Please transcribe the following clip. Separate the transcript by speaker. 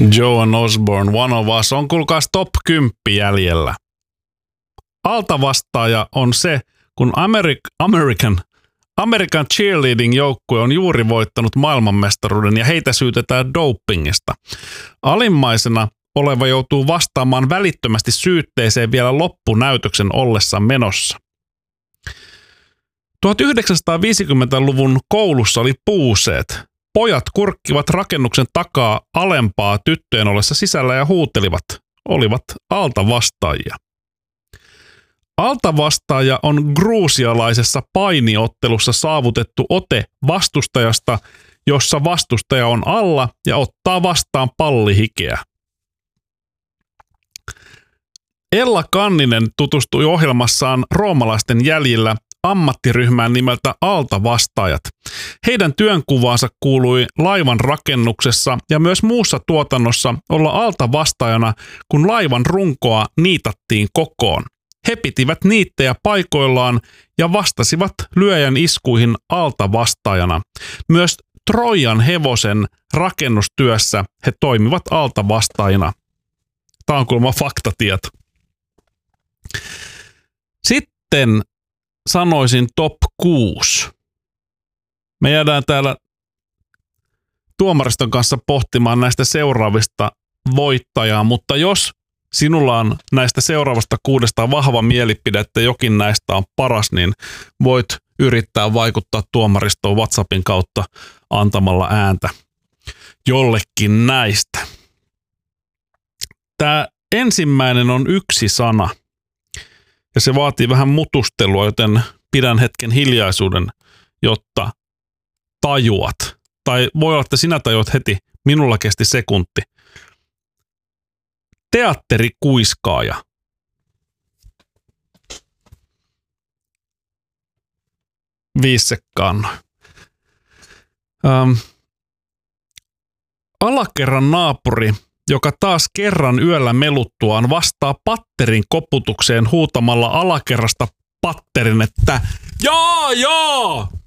Speaker 1: Joan Osborne, One of Us, on kuulkaas top 10 jäljellä. Altavastaaja on se, kun American Cheerleading-joukkue on juuri voittanut maailmanmestaruuden ja heitä syytetään dopingista. Alimmaisena oleva joutuu vastaamaan välittömästi syytteeseen vielä loppunäytöksen ollessa menossa. 1950-luvun koulussa oli puuseet. Pojat kurkkivat rakennuksen takaa alempaa tyttöjen ollessa sisällä ja huutelivat. Olivat altavastaajia. Altavastaaja on gruusialaisessa painiottelussa saavutettu ote vastustajasta, jossa vastustaja on alla ja ottaa vastaan pallihikeä. Ella Kanninen tutustui ohjelmassaan Roomalaisten jäljillä ammattiryhmään nimeltä Altavastaajat. Heidän työnkuvaansa kuului laivan rakennuksessa ja myös muussa tuotannossa olla altavastaajana, kun laivan runkoa niitattiin kokoon. He pitivät niittejä paikoillaan ja vastasivat lyöjän iskuihin altavastaajana. Myös Trojan hevosen rakennustyössä he toimivat altavastaajina. Tämä on kuulemma faktatieto. Sitten sanoisin top 6. Me jäädään täällä tuomariston kanssa pohtimaan näistä seuraavista voittajaa, mutta jos sinulla on näistä seuraavasta 6 vahva mielipide, että jokin näistä on paras, niin voit yrittää vaikuttaa tuomaristoon WhatsAppin kautta antamalla ääntä jollekin näistä. Tämä ensimmäinen on yksi sana. Ja se vaatii vähän mutustelua, joten pidän hetken hiljaisuuden, jotta tajuat. Tai voi olla, että sinä tajuat heti, minulla kesti sekunti. Teatterikuiskaaja. Viisekkaan. Alakerran naapuri, joka taas kerran yöllä meluttuaan vastaa patterin koputukseen huutamalla alakerrasta patterin, että jaa!